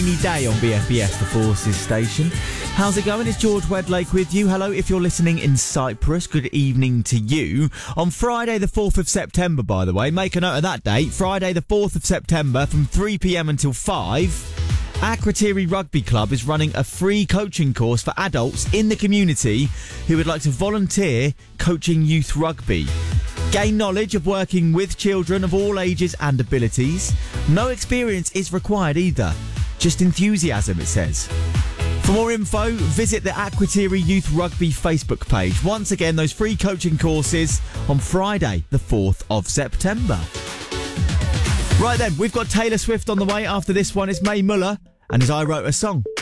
Day on BFBS, the Forces station. How's it going? It's George Wedlake with you. Hello, if you're listening in Cyprus, good evening to you. On Friday the 4th of September, by the way, make a note of that date, Friday the 4th of September from 3pm until 5, Akrotiri Rugby Club is running a free coaching course for adults in the community who would like to volunteer coaching youth rugby. Gain knowledge of working with children of all ages and abilities. No experience is required either. Just enthusiasm, it says. For more info, visit the Akrotiri Youth Rugby Facebook page. Once again, those free coaching courses on Friday, the 4th of September. Right then, we've got Taylor Swift on the way. After this one, it's Mae Muller and his I Wrote a Song.